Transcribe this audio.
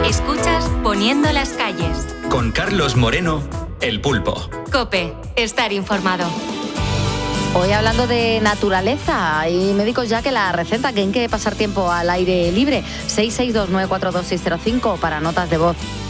Escuchas Poniendo las calles. Con Carlos Moreno, El Pulpo. COPE, estar informado. Hoy hablando de naturaleza, hay médicos ya que la recetan que hay que pasar tiempo al aire libre. 662942605 para notas de voz.